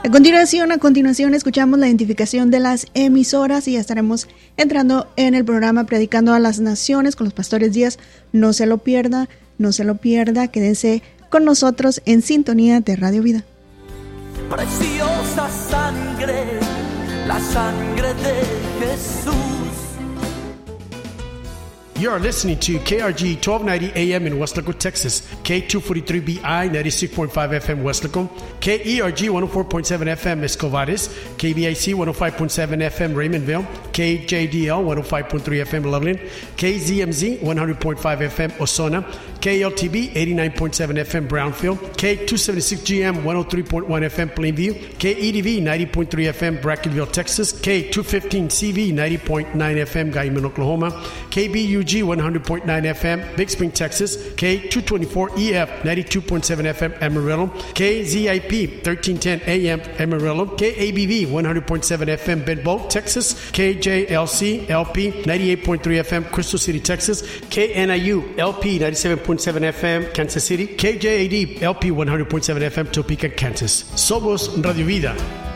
A continuación escuchamos la identificación de las emisoras y ya estaremos entrando en el programa Predicando a las Naciones con los pastores Díaz. No se lo pierda, quédense con nosotros en sintonía de Radio Vida. Preciosa sangre, la sangre de Jesús. You are listening to KRG 1290 AM in Westlaco, Texas, K243BI 96.5 FM Westlaco, KERG 104.7 FM Escovares, KBIC 105.7 FM Raymondville, KJDL 105.3 FM Loveland, KZMZ 100.5 FM Osona, KLTB 89.7 FM Brownfield, K276GM 103.1 FM Plainview, KEDV 90.3 FM Brackenville, Texas, K215CV 90.9 FM Guyman, Oklahoma, KBUG 100.9 FM Big Spring, Texas, K224EF 92.7 FM Amarillo, KZIP 1310 AM Amarillo, KABV 100.7 FM Benbow, Texas, KJLC LP 98.3 FM Crystal City, Texas, KNIU LP 97.7 FM Kansas City, KJAD LP 100.7 FM Topeka, Kansas. Somos Radio Vida.